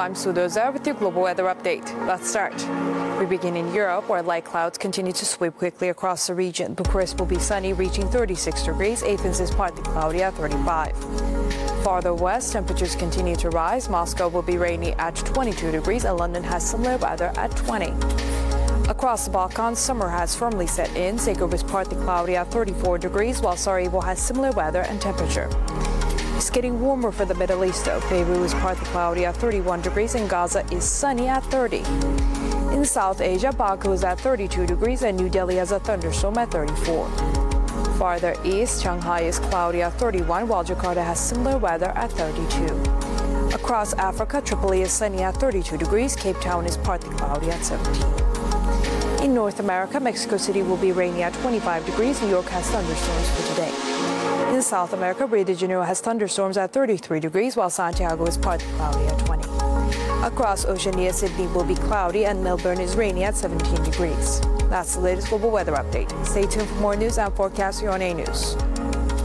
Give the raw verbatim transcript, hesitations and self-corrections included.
I'm Sue Dozer with your global weather update. Let's start. We begin in Europe, where light clouds continue to sweep quickly across the region. Bucharest will be sunny, reaching thirty-six degrees. Athens is partly cloudy at thirty-five. Farther west, temperatures continue to rise. Moscow will be rainy at twenty-two degrees, and London has similar weather at twenty. Across the Balkans, summer has firmly set in. Zagreb is partly cloudy at thirty-four degrees, while Sarajevo has similar weather and temperature. It's getting warmer for the Middle East, though. Beirut is partly cloudy at thirty-one degrees, and Gaza is sunny at thirty. In South Asia, Baku is at thirty-two degrees, and New Delhi has a thunderstorm at thirty-four. Farther east, Shanghai is cloudy at thirty-one, while Jakarta has similar weather at thirty-two. Across Africa, Tripoli is sunny at thirty-two degrees. Cape Town is partly cloudy at seventeen. In North America, Mexico City will be rainy at twenty-five degrees. New York has thunderstorms for today. In South America, Rio de Janeiro has thunderstorms at thirty-three degrees, while Santiago is partly cloudy at twenty. Across Oceania, Sydney will be cloudy, and Melbourne is rainy at seventeen degrees. That's the latest global weather update. Stay tuned for more news and forecasts here on A News.